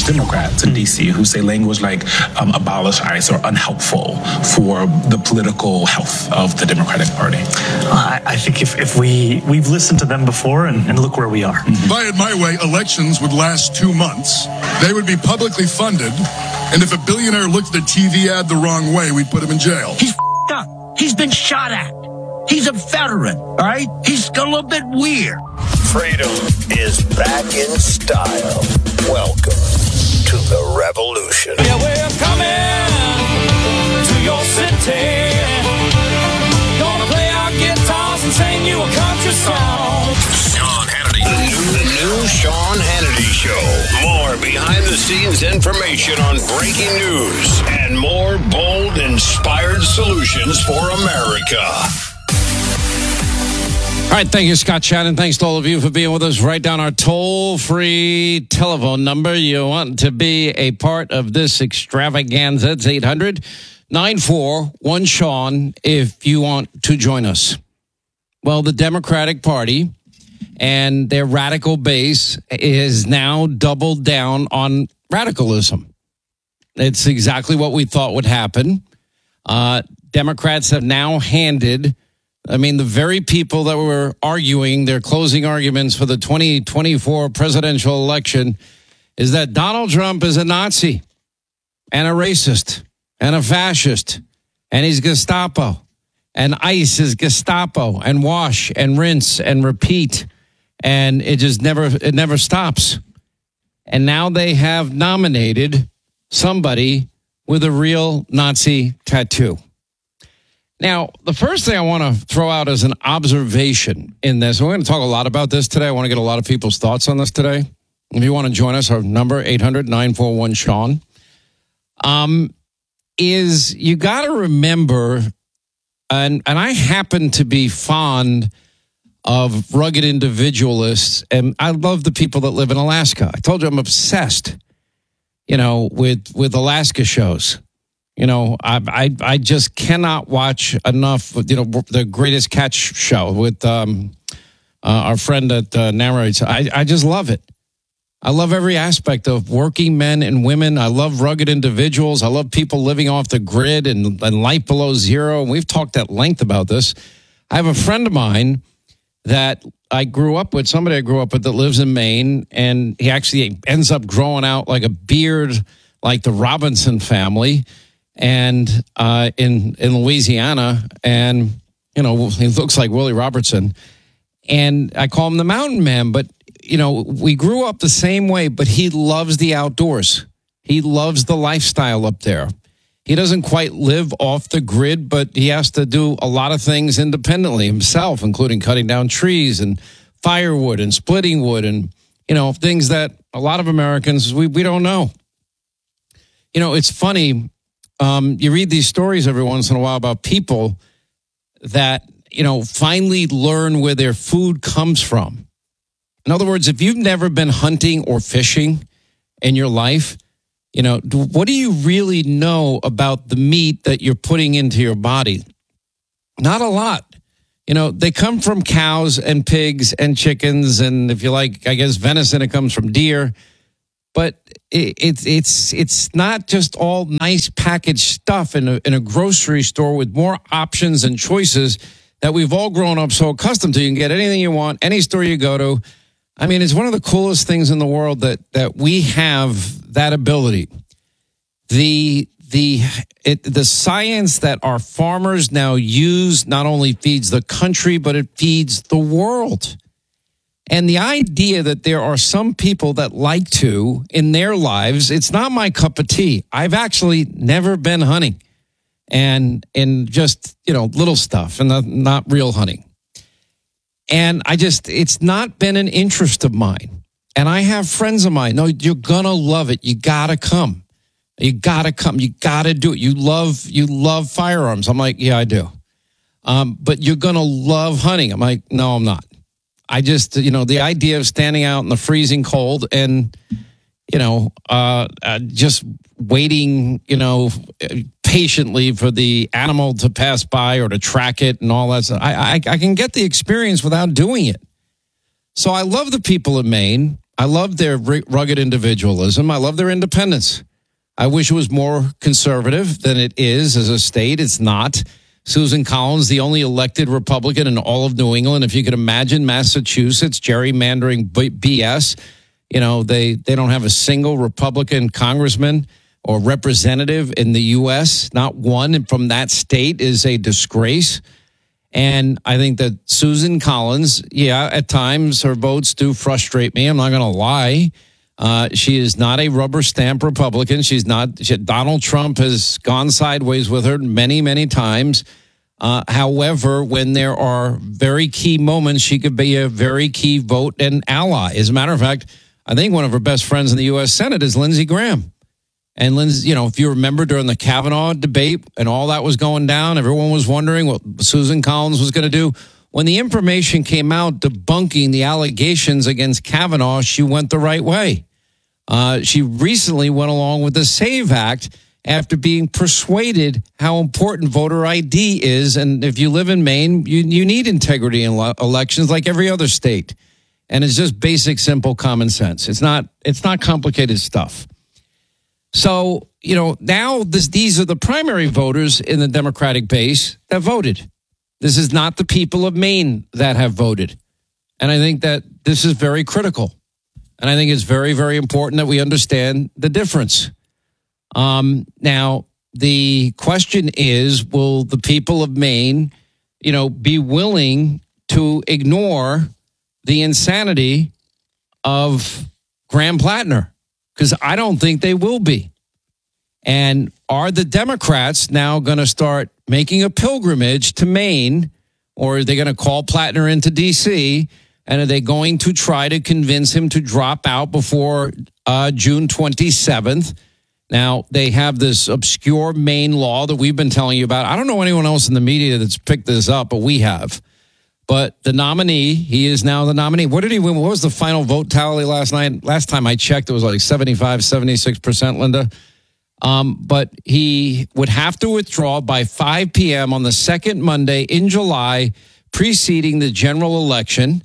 Democrats in D.C. who say language like abolish ICE are unhelpful for the political health of the Democratic Party. I think if we've listened to them before and look where we are. If I had my way, elections would last 2 months. They would be publicly funded. And if a billionaire looked at the TV ad the wrong way, we'd put him in jail. He's up. He's been shot at. He's a veteran, all right? He's a little bit weird. Freedom is back in style. Welcome to the revolution. Yeah, we're coming to your city. Gonna play our guitars and sing you a country song. Sean Hannity. The new Sean Hannity Show. More behind-the-scenes information on breaking news and more bold, inspired solutions for America. All right, thank you, Scott Shannon. Thanks to all of you for being with us. Write down our toll-free telephone number. You want to be a part of this extravaganza. It's 800-941-SEAN if you want to join us. Well, the Democratic Party and their radical base is now doubled down on radicalism. It's exactly what we thought would happen. Democrats have now handed... the very people that were arguing their closing arguments for the 2024 presidential election is that Donald Trump is a Nazi and a racist and a fascist and he's Gestapo and ICE is Gestapo and wash and rinse and repeat. And it just never stops. And now they have nominated somebody with a real Nazi tattoo. Now, the first thing I want to throw out as an observation in this, we're going to talk a lot about this today. I want to get a lot of people's thoughts on this today. If you want to join us, our number, 800-941-SEAN, is you got to remember, and I happen to be fond of rugged individualists, and I love the people that live in Alaska. I told you I'm obsessed, with Alaska shows. I just cannot watch enough, the Greatest Catch show with our friend at narrates. I just love it. I love every aspect of working men and women. I love rugged individuals. I love people living off the grid and life below zero. And we've talked at length about this. I have a friend of mine that somebody I grew up with that lives in Maine, and he actually ends up growing out like a beard like the Robinson family. And in Louisiana, and he looks like Willie Robertson, and I call him the Mountain Man. But we grew up the same way. But he loves the outdoors. He loves the lifestyle up there. He doesn't quite live off the grid, but he has to do a lot of things independently himself, including cutting down trees and firewood and splitting wood, and things that a lot of Americans we don't know. It's funny. You read these stories every once in a while about people that, finally learn where their food comes from. In other words, if you've never been hunting or fishing in your life, what do you really know about the meat that you're putting into your body? Not a lot. They come from cows and pigs and chickens. And if you like, I guess, venison, it comes from deer. But it's not just all nice packaged stuff in a grocery store with more options and choices that we've all grown up so accustomed to. You can get anything you want, any store you go to. It's one of the coolest things in the world that we have that ability. The science that our farmers now use not only feeds the country, but it feeds the world. And the idea that there are some people that like to, in their lives, it's not my cup of tea. I've actually never been hunting, and in just, little stuff and not real hunting. And it's not been an interest of mine. And I have friends of mine. No, you're going to love it. You got to come. You got to come. You got to do it. You love firearms. I'm like, yeah, I do. But you're going to love hunting. I'm like, no, I'm not. I just, the idea of standing out in the freezing cold and, just waiting, patiently for the animal to pass by or to track it and all that stuff. I can get the experience without doing it. So I love the people of Maine. I love their rugged individualism. I love their independence. I wish it was more conservative than it is as a state. It's not. Susan Collins, the only elected Republican in all of New England. If you could imagine Massachusetts gerrymandering BS, you know, they don't have a single Republican congressman or representative in the U.S. Not one from that state is a disgrace. And I think that Susan Collins, at times her votes do frustrate me. I'm not going to lie. She is not a rubber stamp Republican. Donald Trump has gone sideways with her many, many times. However, when there are very key moments, she could be a very key vote and ally. As a matter of fact, I think one of her best friends in the U.S. Senate is Lindsey Graham. And Lindsey, if you remember during the Kavanaugh debate and all that was going down, everyone was wondering what Susan Collins was going to do. When the information came out debunking the allegations against Kavanaugh, she went the right way. She recently went along with the SAVE Act after being persuaded how important voter ID is. And if you live in Maine, you need integrity in elections like every other state. And it's just basic, simple common sense. It's not complicated stuff. So, now these are the primary voters in the Democratic base that voted. This is not the people of Maine that have voted. And I think that this is very critical. And I think it's very, very important that we understand the difference. Now, the question is, will the people of Maine, be willing to ignore the insanity of Graham Plattner? Because I don't think they will be. And are the Democrats now going to start making a pilgrimage to Maine, or are they going to call Plattner into D.C., and are they going to try to convince him to drop out before June 27th? Now, they have this obscure Maine law that we've been telling you about. I don't know anyone else in the media that's picked this up, but we have. But the nominee, he is now the nominee. What did he win? What was the final vote tally last night? Last time I checked, it was like 75, 76%, Linda. But he would have to withdraw by 5 p.m. on the second Monday in July, preceding the general election,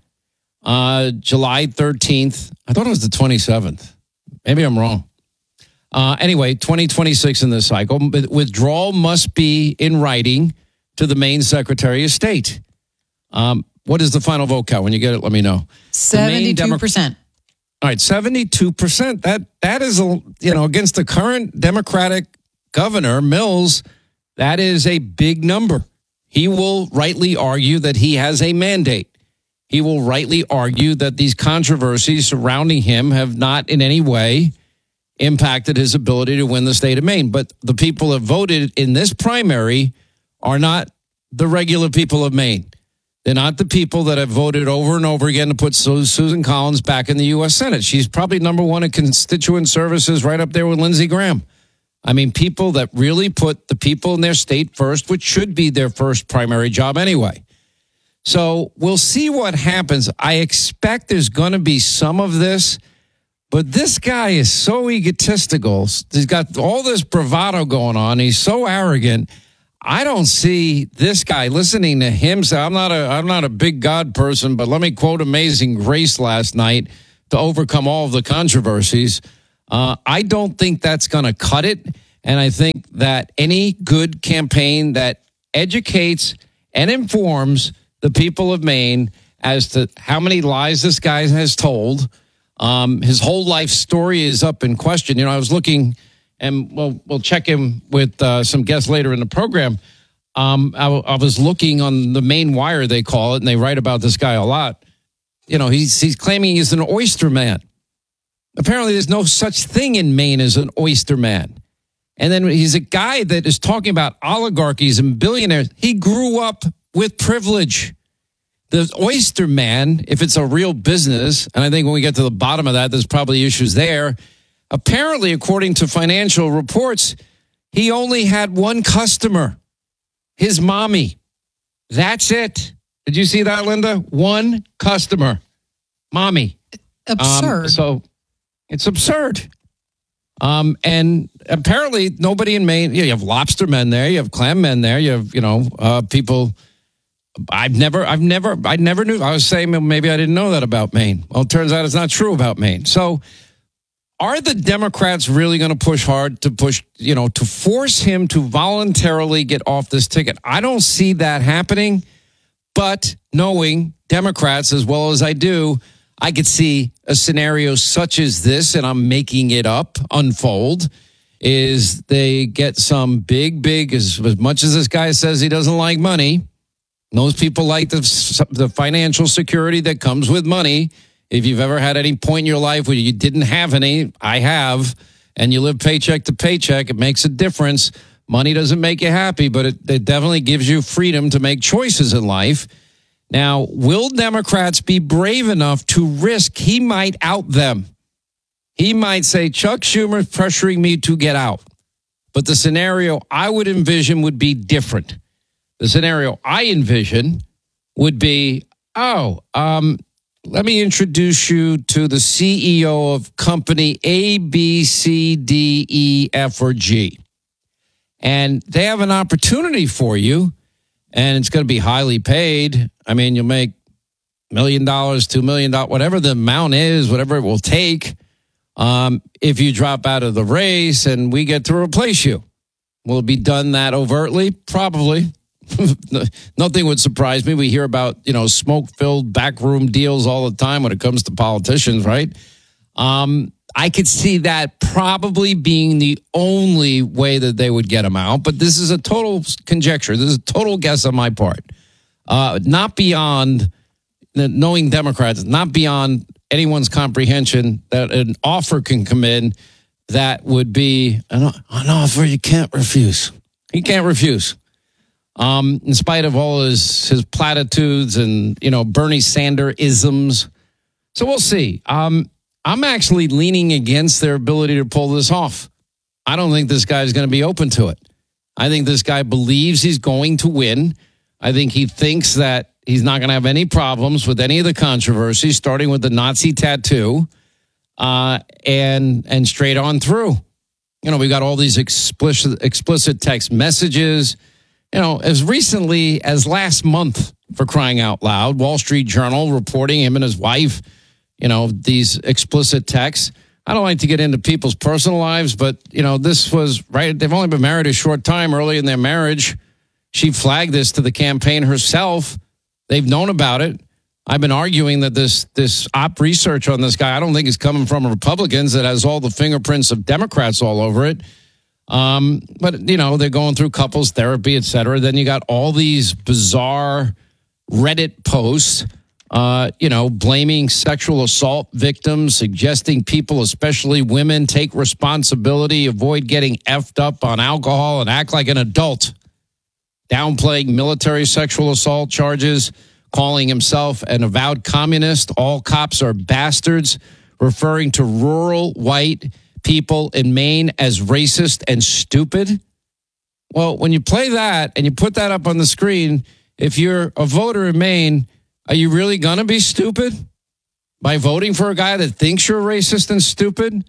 July 13th. I thought it was the 27th. Maybe I'm wrong. Anyway, 2026 in this cycle. Withdrawal must be in writing to the Maine Secretary of State. What is the final vote count? When you get it, let me know. 72%. All right, 72%. That is, against the current Democratic governor, Mills, that is a big number. He will rightly argue that he has a mandate. He will rightly argue that these controversies surrounding him have not in any way impacted his ability to win the state of Maine. But the people that voted in this primary are not the regular people of Maine. They're not the people that have voted over and over again to put Susan Collins back in the U.S. Senate. She's probably number one in constituent services, right up there with Lindsey Graham. I mean, people that really put the people in their state first, which should be their first primary job anyway. So we'll see what happens. I expect there's going to be some of this, but this guy is so egotistical. He's got all this bravado going on. He's so arrogant. I don't see this guy listening to him say, I'm not a big God person, but let me quote Amazing Grace last night to overcome all of the controversies. I don't think that's going to cut it. And I think that any good campaign that educates and informs the people of Maine as to how many lies this guy has told, his whole life story is up in question. I was looking, and we'll check in with some guests later in the program. I was looking on the Maine Wire, they call it, and they write about this guy a lot. He's claiming he's an oyster man. Apparently, there's no such thing in Maine as an oyster man. And then he's a guy that is talking about oligarchies and billionaires. He grew up with privilege. The oyster man, if it's a real business, and I think when we get to the bottom of that, there's probably issues there. Apparently, according to financial reports, he only had one customer, his mommy. That's it. Did you see that, Linda? One customer, mommy. Absurd. So it's absurd. And apparently nobody in Maine, you have lobster men there, you have clam men there, you have, people I never knew. I was saying maybe I didn't know that about Maine. Well, it turns out it's not true about Maine. So are the Democrats really going to push hard to force him to voluntarily get off this ticket? I don't see that happening, but knowing Democrats as well as I do, I could see a scenario such as this, and I'm making it up, unfold, is they get some big, as much as this guy says he doesn't like money, those people like the financial security that comes with money. If you've ever had any point in your life where you didn't have any, I have, and you live paycheck to paycheck, it makes a difference. Money doesn't make you happy, but it definitely gives you freedom to make choices in life. Now, will Democrats be brave enough to risk he might out them? He might say, Chuck Schumer's pressuring me to get out. But the scenario I would envision would be different. The scenario I envision would be, let me introduce you to the CEO of company A, B, C, D, E, F, or G. And they have an opportunity for you, and it's going to be highly paid. I mean, you'll make $1 million, $2 million, whatever the amount is, whatever it will take, if you drop out of the race and we get to replace you. Will it be done that overtly? Probably. Nothing would surprise me. We hear about, smoke-filled backroom deals all the time when it comes to politicians, right? I could see that probably being the only way that they would get him out. But this is a total conjecture. This is a total guess on my part. Not beyond, knowing Democrats, not beyond anyone's comprehension that an offer can come in that would be an offer you can't refuse. He can't refuse. In spite of all his platitudes and, Bernie Sanders isms. So we'll see. I'm actually leaning against their ability to pull this off. I don't think this guy's going to be open to it. I think this guy believes he's going to win. I think he thinks that he's not going to have any problems with any of the controversies, starting with the Nazi tattoo and straight on through. We got all these explicit text messages. As recently as last month, for crying out loud, Wall Street Journal reporting him and his wife, these explicit texts. I don't like to get into people's personal lives, but, this was right. They've only been married a short time. Early in their marriage, she flagged this to the campaign herself. They've known about it. I've been arguing that this op research on this guy, I don't think is coming from Republicans. It has all the fingerprints of Democrats all over it. But, they're going through couples therapy, et cetera. Then you got all these bizarre Reddit posts, blaming sexual assault victims, suggesting people, especially women, take responsibility, avoid getting effed up on alcohol and act like an adult, downplaying military sexual assault charges, calling himself an avowed communist. All cops are bastards, referring to rural white people in Maine as racist and stupid. Well, when you play that and you put that up on the screen, if you're a voter in Maine, are you really going to be stupid by voting for a guy that thinks you're racist and stupid?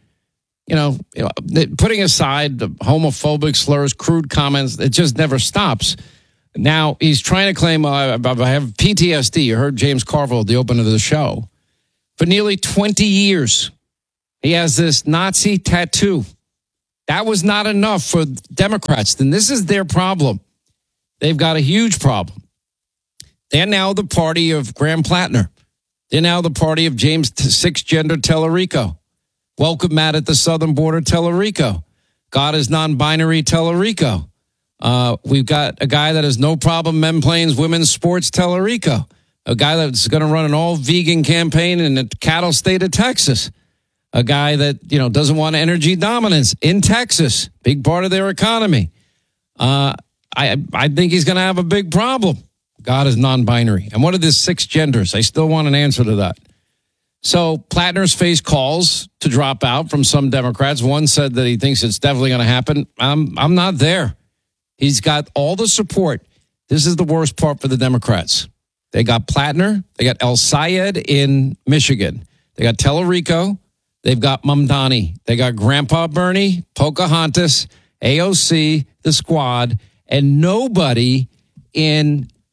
Putting aside the homophobic slurs, crude comments, it just never stops. Now, he's trying to claim, I have PTSD. You heard James Carville at the opening of the show. For nearly 20 years, he has this Nazi tattoo. That was not enough for Democrats. Then this is their problem. They've got a huge problem. They're now the party of Graham Plattner. They're now the party of James Six-Gender Tellerico. Welcome Matt at the southern border Tellerico. God is non-binary Tellerico. We've got a guy that has no problem men playing women's sports Tellerico. A guy that's going to run an all-vegan campaign in the cattle state of Texas. A guy that, doesn't want energy dominance in Texas. Big part of their economy. I think he's going to have a big problem. God is non-binary. And what are the 6 genders? I still want an answer to that. So Plattner's faced calls to drop out from some Democrats. One said that he thinks it's definitely going to happen. I'm not there. He's got all the support. This is the worst part for the Democrats. They got Plattner. They got El Sayed in Michigan. They got Tellerico. They've got Mamdani. They got Grandpa Bernie, Pocahontas, AOC, the squad, and nobody in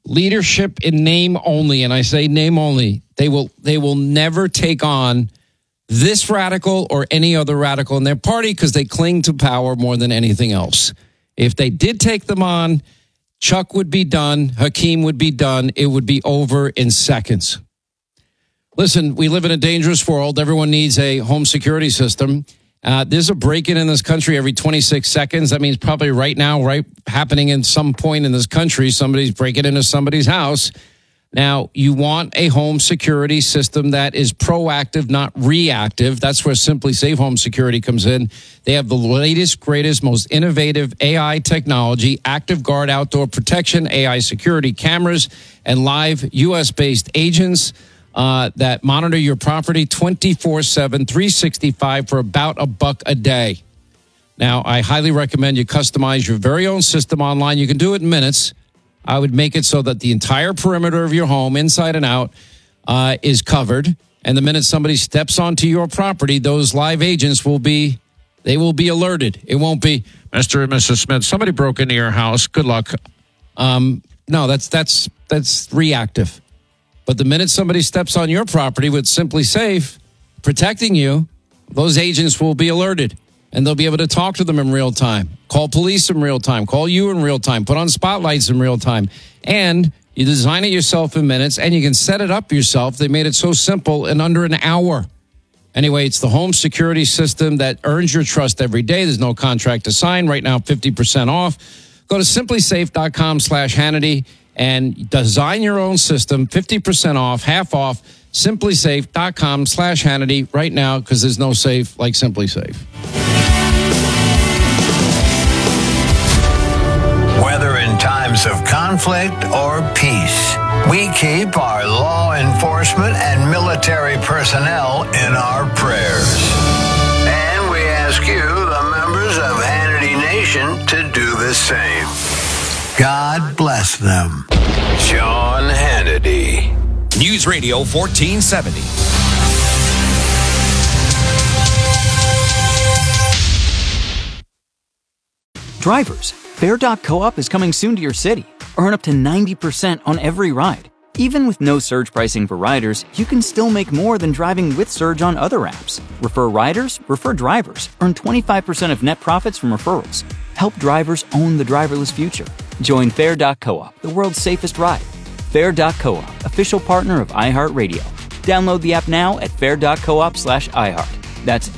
leadership in name only, and I say name only. They will never take on this radical or any other radical in their party because they cling to power more than anything else. If they did take them on, Chuck would be done, Hakeem would be done. It would be over in seconds. Listen, we live in a dangerous world. Everyone needs a home security system. There's a break-in in this country every 26 seconds. That means probably right now, happening in some point in this country, somebody's breaking into somebody's house. Now, you want a home security system that is proactive, not reactive. That's where Simply Safe Home Security comes in. They have the latest, greatest, most innovative AI technology, Active Guard outdoor protection, AI security cameras, and live U.S.-based agents that monitor your property 24/7, 365 for about $1 a day. Now, I highly recommend you customize your very own system online. You can do it in minutes. I would make it so that the entire perimeter of your home, inside and out, is covered. And the minute somebody steps onto your property, those live agents will be alerted. It won't be, Mr. and Mrs. Smith, somebody broke into your house. Good luck. No, that's reactive. But the minute somebody steps on your property with Simply Safe protecting you, those agents will be alerted. And they'll be able to talk to them in real time, call police in real time, call you in real time, put on spotlights in real time. And you design it yourself in minutes, and you can set it up yourself. They made it so simple in under an hour. Anyway, it's the home security system that earns your trust every day. There's no contract to sign. Right now, 50% off. Go to simplysafe.com/Hannity and design your own system, 50% off, half off, simplysafe.com/Hannity right now, because there's no safe like Simply Safe. Whether in times of conflict or peace, we keep our law enforcement and military personnel in our prayers. And we ask you, the members of Hannity Nation, to do the same. God bless them. Sean Hannity. News Radio 1470. Drivers, Fair.coop is coming soon to your city. Earn up to 90% on every ride. Even with no surge pricing for riders, you can still make more than driving with surge on other apps. Refer riders, refer drivers. Earn 25% of net profits from referrals. Help drivers own the driverless future. Join Fair.coop, the world's safest ride. Fair.coop, official partner of iHeartRadio. Download the app now at fair.coop/iHeart. That's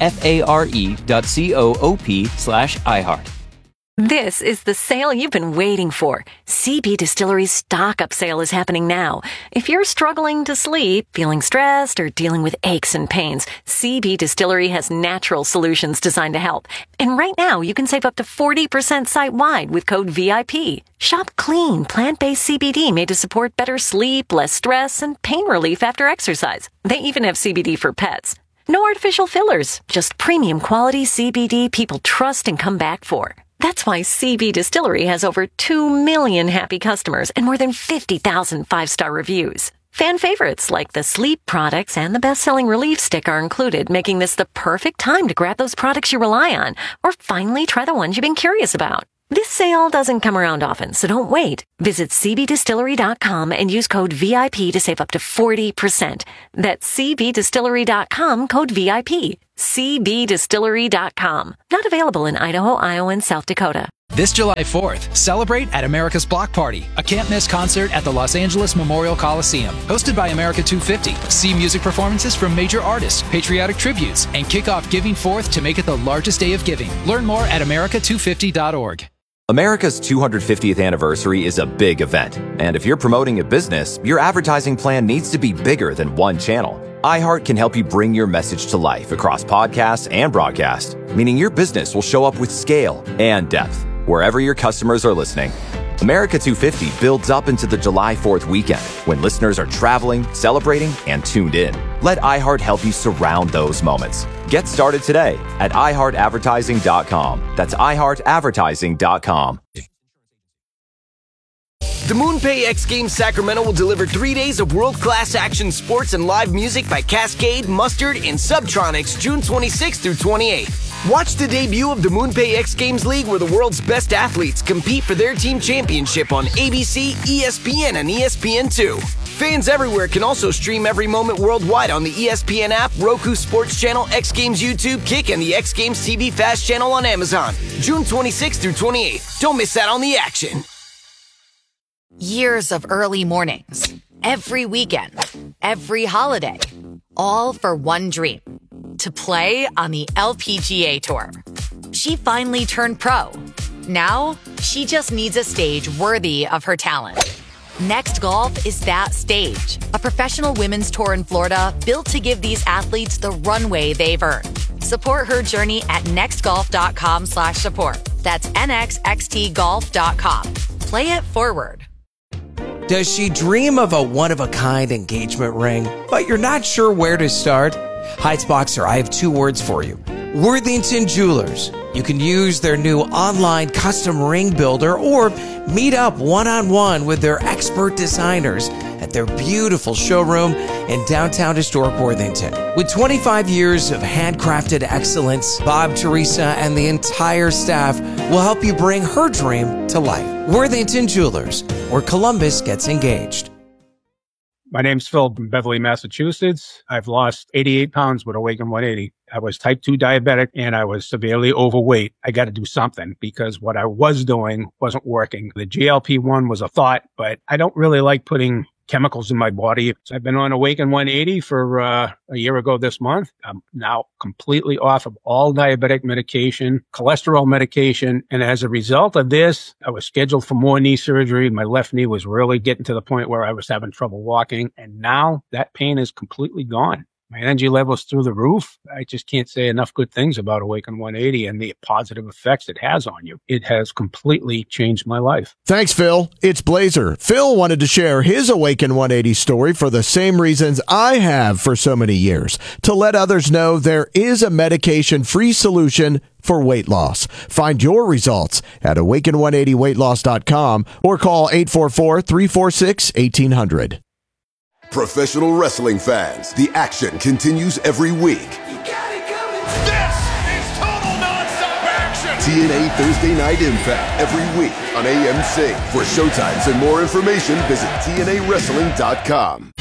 FARE.coop/iHeart. This is the sale you've been waiting for. CB Distillery's Stock Up sale is happening now. If you're struggling to sleep, feeling stressed, or dealing with aches and pains, CB Distillery has natural solutions designed to help. And right now, you can save up to 40% site-wide with code VIP. Shop clean, plant-based CBD made to support better sleep, less stress, and pain relief after exercise. They even have CBD for pets. No artificial fillers, just premium quality CBD people trust and come back for. That's why CB Distillery has over 2 million happy customers and more than 50,000 5-star reviews. Fan favorites like the sleep products and the best-selling relief stick are included, making this the perfect time to grab those products you rely on or finally try the ones you've been curious about. This sale doesn't come around often, so don't wait. Visit cbdistillery.com and use code VIP to save up to 40%. That's cbdistillery.com, code VIP. cbdistillery.com. Not available in Idaho, Iowa, and South Dakota. This July 4th, celebrate at America's Block Party, a can't-miss concert at the Los Angeles Memorial Coliseum. Hosted by America 250. See music performances from major artists, patriotic tributes, and kick off Giving Forth to make it the largest day of giving. Learn more at america250.org. America's 250th anniversary is a big event, and if you're promoting a business, your advertising plan needs to be bigger than one channel. iHeart can help you bring your message to life across podcasts and broadcast, meaning your business will show up with scale and depth wherever your customers are listening. America 250 builds up into the July 4th weekend when listeners are traveling, celebrating, and tuned in. Let iHeart help you surround those moments. Get started today at iHeartAdvertising.com. That's iHeartAdvertising.com. The MoonPay X Games Sacramento will deliver 3 days of world-class action sports and live music by Cascade, Mustard, and Subtronics June 26th through 28th. Watch the debut of the MoonPay X Games League, where the world's best athletes compete for their team championship on ABC, ESPN, and ESPN2. Fans everywhere can also stream every moment worldwide on the ESPN app, Roku Sports Channel, X Games YouTube, Kick, and the X Games TV Fast channel on Amazon. June 26th through 28th. Don't miss out on the action. Years of early mornings, every weekend, every holiday, all for one dream, to play on the LPGA Tour. She finally turned pro. Now, she just needs a stage worthy of her talent. Next Golf is that stage, a professional women's tour in Florida built to give these athletes the runway they've earned. Support her journey at nextgolf.com/support. That's nxxtgolf.com. Play it forward. Does she dream of a one-of-a-kind engagement ring, but you're not sure where to start? Heights Boxer, I have two words for you. Worthington Jewelers. You can use their new online custom ring builder or meet up one-on-one with their expert designers at their beautiful showroom in downtown historic Worthington. With 25 years of handcrafted excellence, Bob, Teresa, and the entire staff will help you bring her dream to life. Worthington Jewelers, where Columbus gets engaged. My name's Phil from Beverly, Massachusetts. I've lost 88 pounds with Awaken 180. I was type 2 diabetic and I was severely overweight. I got to do something because what I was doing wasn't working. The GLP-1 was a thought, but I don't really like putting chemicals in my body. So I've been on Awaken 180 for a year ago this month. I'm now completely off of all diabetic medication, cholesterol medication. And as a result of this, I was scheduled for more knee surgery. My left knee was really getting to the point where I was having trouble walking. And now that pain is completely gone. My energy level's through the roof. I just can't say enough good things about Awaken 180 and the positive effects it has on you. It has completely changed my life. Thanks, Phil. It's Blazer. Phil wanted to share his Awaken 180 story for the same reasons I have for so many years, to let others know there is a medication-free solution for weight loss. Find your results at awaken180weightloss.com or call 844-346-1800. Professional wrestling fans, the action continues every week. This is total nonstop action. TNA Thursday Night Impact every week on AMC. For showtimes and more information, visit TNAWrestling.com.